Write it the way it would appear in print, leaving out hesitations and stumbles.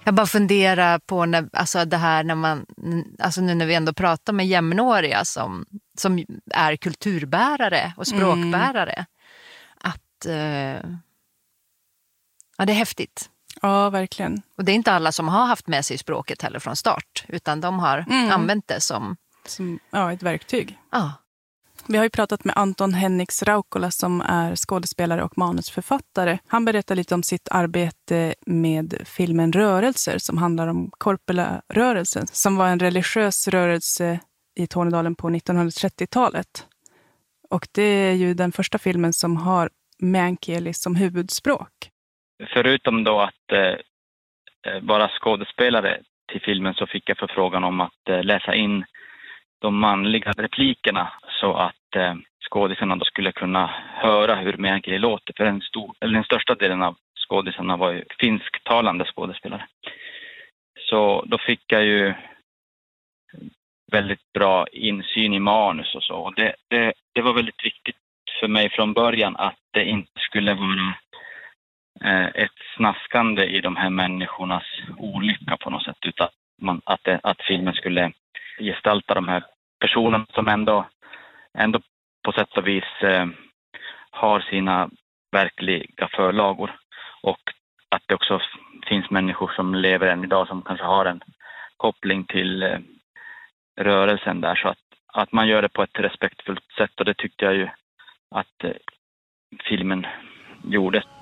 Jag bara funderar på när, alltså det här när man, alltså nu när vi ändå pratar med jämnåriga som är kulturbärare och språkbärare, att ja, det är häftigt. Ja, verkligen. Och det är inte alla som har haft med sig språket heller från start, utan de har använt det som ett verktyg. Ja. Vi har ju pratat med Anton Henriks Raukola som är skådespelare och manusförfattare. Han berättar lite om sitt arbete med filmen Rörelser som handlar om Korpela-rörelsen som var en religiös rörelse i Tornedalen på 1930-talet. Och det är ju den första filmen som har meänkieli som huvudspråk. Förutom då att vara skådespelare till filmen så fick jag förfrågan om att läsa in de manliga replikerna så att skådisarna då skulle kunna höra hur meänkieli låter. För den största delen av skådisarna var ju finsktalande skådespelare. Så då fick jag ju väldigt bra insyn i manus och så. Och det var väldigt viktigt för mig från början att det inte skulle vara ett snaskande i de här människornas olycka på något sätt. Utan att filmen skulle gestalta de här personerna som ändå på sätt och vis har sina verkliga förlagor. Och att det också finns människor som lever än idag som kanske har en koppling till rörelsen där. Så att man gör det på ett respektfullt sätt, och det tyckte jag ju att filmen gjorde.